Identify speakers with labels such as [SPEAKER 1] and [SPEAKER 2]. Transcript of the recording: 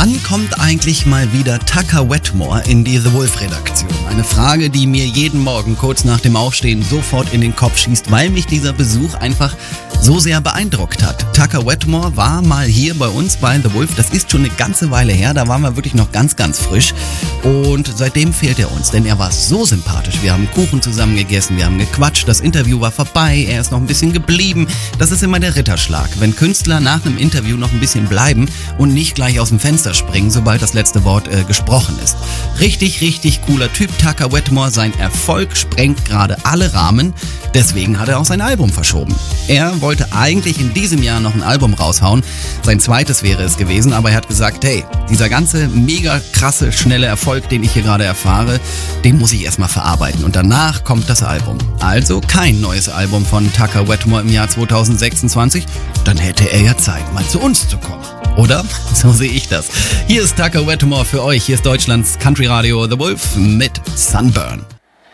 [SPEAKER 1] Wann kommt eigentlich mal wieder Tucker Wetmore in die The Wolf-Redaktion? Eine Frage, die mir jeden Morgen kurz nach dem Aufstehen sofort in den Kopf schießt, weil mich dieser Besuch einfach so sehr beeindruckt hat. Tucker Wetmore war mal hier bei uns bei The Wolf, das ist schon eine ganze Weile her, da waren wir wirklich noch ganz, ganz frisch und seitdem fehlt er uns, denn er war so sympathisch. Wir haben Kuchen zusammen gegessen, wir haben gequatscht, das Interview war vorbei, er ist noch ein bisschen geblieben. Das ist immer der Ritterschlag, wenn Künstler nach einem Interview noch ein bisschen bleiben und nicht gleich aus dem Fenster springen, sobald das letzte Wort gesprochen ist. Richtig, richtig cooler Typ, Tucker Wetmore. Sein Erfolg sprengt gerade alle Rahmen. Deswegen hat er auch sein Album verschoben. Er wollte eigentlich in diesem Jahr noch ein Album raushauen. Sein zweites wäre es gewesen, aber er hat gesagt, hey, dieser ganze mega krasse, schnelle Erfolg, den ich hier gerade erfahre, den muss ich erstmal verarbeiten. Und danach kommt das Album. Also kein neues Album von Tucker Wetmore im Jahr 2026. Dann hätte er ja Zeit, mal zu uns zu kommen. Oder? So sehe ich das. Hier ist Tucker Wetmore für euch. Hier ist Deutschlands Country Radio The Wolf mit Sunburn.